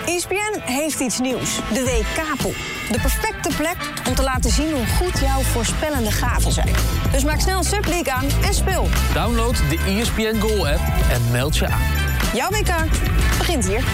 ESPN heeft iets nieuws. De WK-pool. De perfecte plek om te laten zien hoe goed jouw voorspellende gaven zijn. Dus maak snel een Subleague aan en speel. Download de ESPN Goal-app en meld je aan. Jouw WK begint hier.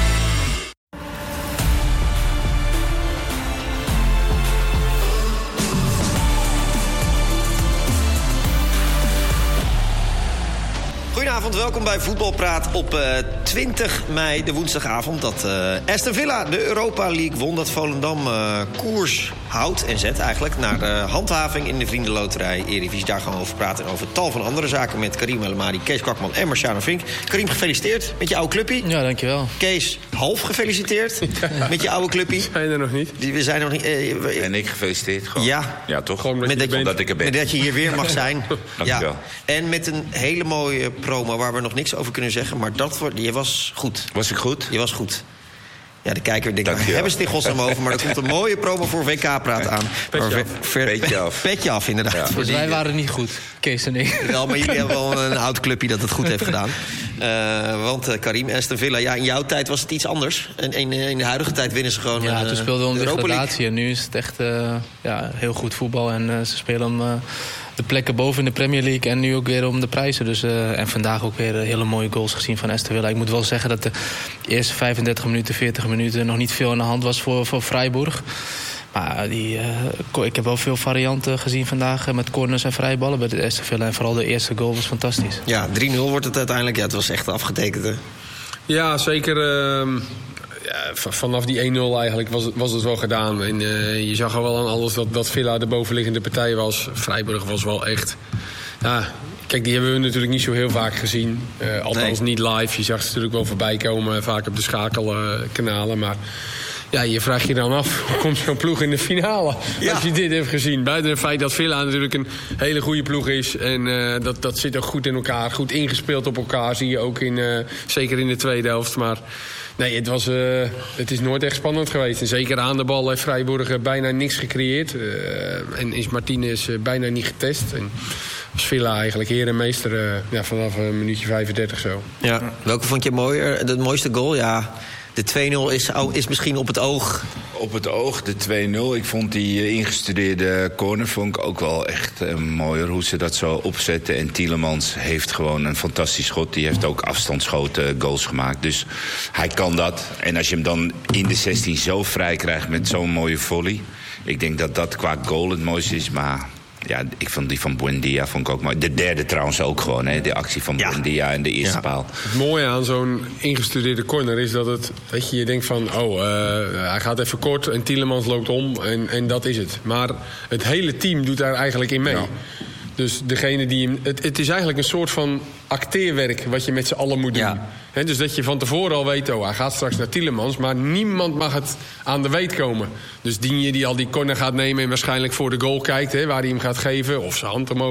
Goedenavond, welkom bij Voetbalpraat op 20 mei, de woensdagavond. Dat Aston Villa de Europa League won, dat Volendam koers houdt en zet eigenlijk naar de handhaving in de Vriendenloterij Eredivisie. Daar gaan we over praten en over tal van andere zaken met Karim El Amadi, Kees Kwakman en Marciano Vink. Karim, gefeliciteerd met je oude clubpie. Ja, dankjewel. Kees, half gefeliciteerd met je oude clubie. Zijn er nog niet? We zijn nog niet. En ik gefeliciteerd gewoon. Ja toch? Gewoon dat ik er ben. Met dat je hier weer mag zijn. Dankjewel. En met een hele mooie promo waar we nog niks over kunnen zeggen. Maar je was goed. Was ik goed? Je was goed. Ja, de kijker denkt, waar hebben ze het in godsnaam over? Maar er komt een mooie promo voor WK-praat aan. Petje af, inderdaad. Ja. Dus wij waren niet goed, Kees en ik. Wel, maar jullie hebben wel een oud clubje dat het goed heeft gedaan. Want Karim, Aston Villa, ja, in jouw tijd was het iets anders. En in de huidige tijd winnen ze gewoon toen speelden we om degradatie. En nu is het echt heel goed voetbal. En ze spelen om de plekken boven in de Premier League. En nu ook weer om de prijzen. Dus, en vandaag ook weer hele mooie goals gezien van Aston Villa. Ik moet wel zeggen dat de eerste 35 minuten, 40 minuten nog niet veel aan de hand was voor Freiburg. Maar ik heb wel veel varianten gezien vandaag met corners en vrije ballen bij de Aston Villa. En vooral de eerste goal was fantastisch. Ja, 3-0 wordt het uiteindelijk. Ja, het was echt afgetekend, hè? Ja, zeker. Vanaf die 1-0 eigenlijk was het wel gedaan. En je zag al wel aan alles dat Villa de bovenliggende partij was. Freiburg was wel echt... Ja, kijk, die hebben we natuurlijk niet zo heel vaak gezien. Althans niet live. Je zag ze natuurlijk wel voorbij komen, vaak op de schakelkanalen. Maar ja, je vraagt je dan af, hoe komt zo'n ploeg in de finale? Ja. Als je dit hebt gezien. Buiten het feit dat Villa natuurlijk een hele goede ploeg is. En dat zit ook goed in elkaar. Goed ingespeeld op elkaar, zie je ook zeker in de tweede helft. Maar nee, het is nooit echt spannend geweest. En zeker aan de bal heeft Freiburg bijna niks gecreëerd. En is Martinez bijna niet getest. En was Villa eigenlijk heer en meester vanaf een minuutje 35 zo. Ja. Welke vond je mooier? De mooiste goal? Ja, de 2-0 is misschien op het oog. Op het oog, de 2-0. Ik vond die ingestudeerde corner vond ik ook wel echt mooier. Hoe ze dat zo opzetten. En Tielemans heeft gewoon een fantastisch schot. Die heeft ook afstandsschoten goals gemaakt. Dus hij kan dat. En als je hem dan in de 16 zo vrij krijgt met zo'n mooie volley. Ik denk dat dat qua goal het mooiste is. Maar ja, ik vond die van Buendia vond ik ook mooi. De derde trouwens ook gewoon, hè. De actie van Buendia en de eerste paal. Het mooie aan zo'n ingestudeerde corner is dat je denkt van... hij gaat even kort en Tielemans loopt om en dat is het. Maar het hele team doet daar eigenlijk in mee. Ja. Dus degene die hem... Het is eigenlijk een soort van acteerwerk wat je met z'n allen moet doen. Ja. He, dus dat je van tevoren al weet, hij gaat straks naar Tielemans... maar niemand mag het aan de weet komen. Dus die al die corner gaat nemen en waarschijnlijk voor de goal kijkt... waar hij hem gaat geven, of zijn hand omhoog